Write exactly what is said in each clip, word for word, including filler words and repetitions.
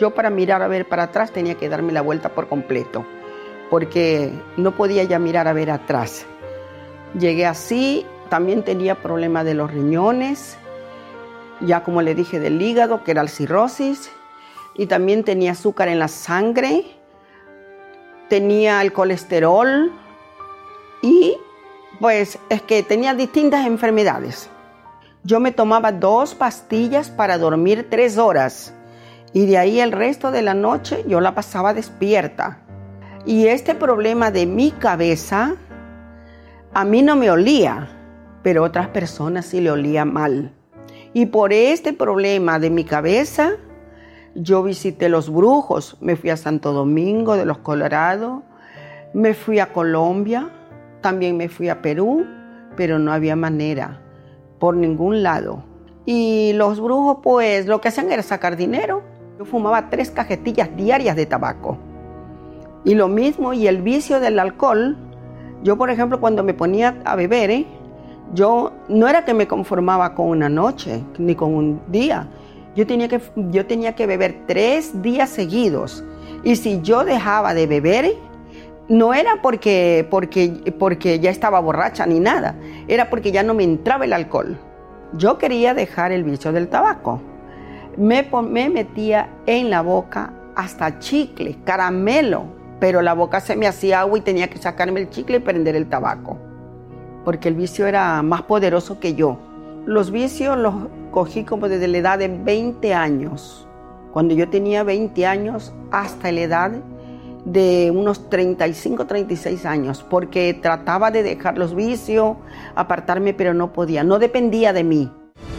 Yo para mirar a ver para atrás tenía que darme la vuelta por completo, porque no podía ya mirar a ver atrás. Llegué así, también tenía problemas de los riñones, ya como le dije del hígado, que era la cirrosis, y también tenía azúcar en la sangre, tenía el colesterol y pues es que tenía distintas enfermedades. Yo me tomaba dos pastillas para dormir tres horas y de ahí el resto de la noche yo la pasaba despierta. Y este problema de mi cabeza a mí no me olía, pero a otras personas sí le olía mal. Y por este problema de mi cabeza, yo visité los brujos, me fui a Santo Domingo de los Colorados, me fui a Colombia, también me fui a Perú, pero no había manera, por ningún lado. Y los brujos pues lo que hacían era sacar dinero. Yo fumaba tres cajetillas diarias de tabaco. Y lo mismo, y el vicio del alcohol, yo por ejemplo cuando me ponía a beber, ¿eh? yo no era que me conformaba con una noche, ni con un día. Yo tenía que, yo tenía que beber tres días seguidos. Y si yo dejaba de beber, no era porque, porque, porque ya estaba borracha ni nada. Era porque ya no me entraba el alcohol. Yo quería dejar el vicio del tabaco. Me, me metía en la boca hasta chicle, caramelo. Pero la boca se me hacía agua y tenía que sacarme el chicle y prender el tabaco. Porque el vicio era más poderoso que yo. Los vicios los cogí como desde la edad de veinte años. Cuando yo tenía veinte años hasta la edad de unos treinta y cinco, treinta y seis años. Porque trataba de dejar los vicios, apartarme, pero no podía. No dependía de mí.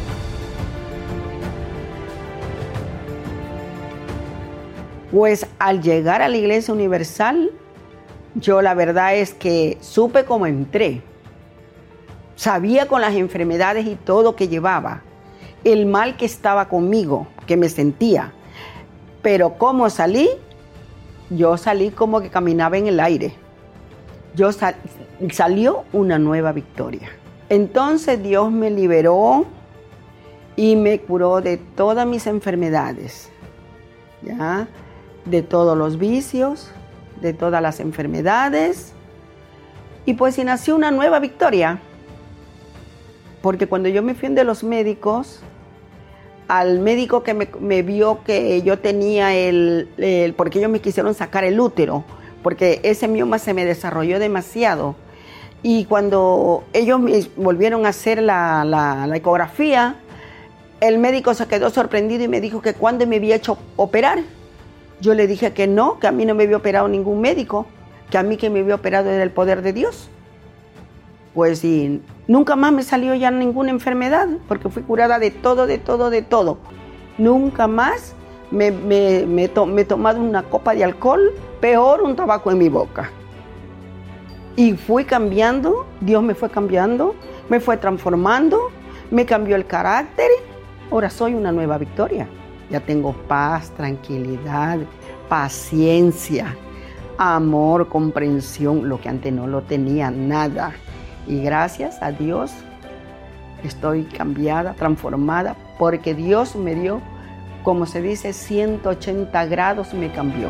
Pues al llegar a la Iglesia Universal, yo la verdad es que supe cómo entré. Sabía con las enfermedades y todo que llevaba, el mal que estaba conmigo, que me sentía. Pero ¿cómo salí? Yo salí como que caminaba en el aire. Yo sal, salió una nueva victoria. Entonces Dios me liberó y me curó de todas mis enfermedades, ¿ya? De todos los vicios, de todas las enfermedades. Y pues y nació una nueva victoria. Porque cuando yo me fui de los médicos, al médico que me, me vio que yo tenía el, el... porque ellos me quisieron sacar el útero, porque ese mioma se me desarrolló demasiado. Y cuando ellos me volvieron a hacer la, la, la ecografía, el médico se quedó sorprendido y me dijo que cuándo me había hecho operar. Yo le dije que no, que a mí no me había operado ningún médico, que a mí que me había operado era el poder de Dios. Pues sí, nunca más me salió ya ninguna enfermedad, porque fui curada de todo, de todo, de todo. Nunca más me, me, me, to, me he tomado una copa de alcohol, peor un tabaco en mi boca. Y fui cambiando, Dios me fue cambiando, me fue transformando, me cambió el carácter. Ahora soy una nueva Victoria. Ya tengo paz, tranquilidad, paciencia, amor, comprensión, lo que antes no lo tenía, nada. Y gracias a Dios estoy cambiada, transformada, porque Dios me dio, como se dice, ciento ochenta grados me cambió.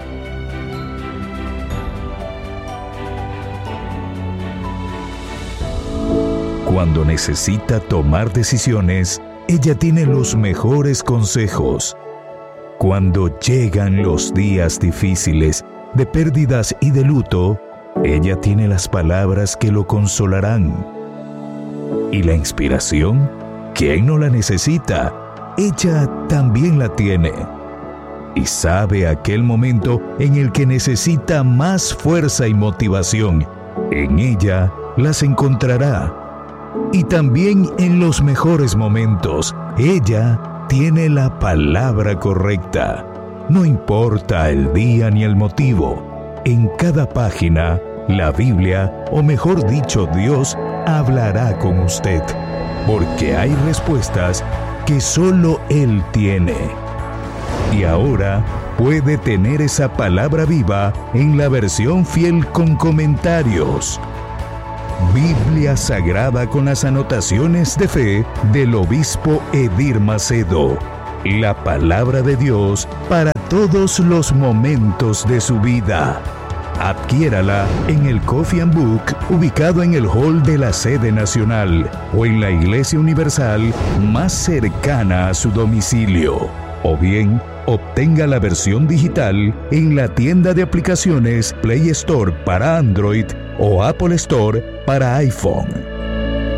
Cuando necesita tomar decisiones, ella tiene los mejores consejos. Cuando llegan los días difíciles de pérdidas y de luto, ella tiene las palabras que lo consolarán. ¿Y la inspiración? ¿Quién no la necesita? Ella también la tiene. Y sabe aquel momento en el que necesita más fuerza y motivación. En ella las encontrará. Y también en los mejores momentos, ella tiene la palabra correcta. No importa el día ni el motivo. En cada página, la Biblia, o mejor dicho, Dios, hablará con usted. Porque hay respuestas que solo Él tiene. Y ahora puede tener esa palabra viva en la versión fiel con comentarios. Biblia Sagrada con las anotaciones de fe del obispo Edir Macedo. La palabra de Dios para todos los momentos de su vida. Adquiérala en el Coffee and Book, ubicado en el hall de la sede nacional o en la Iglesia Universal más cercana a su domicilio. O bien, obtenga la versión digital en la tienda de aplicaciones Play Store para Android o Apple Store para iPhone.